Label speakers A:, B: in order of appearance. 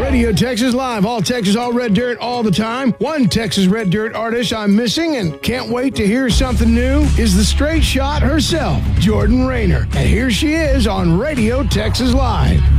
A: Radio Texas Live, all Texas, all red dirt, all the time. One Texas red dirt artist I'm missing and can't wait to hear something new is the straight shot herself, Jordan Rayner. And here she is on Radio Texas Live.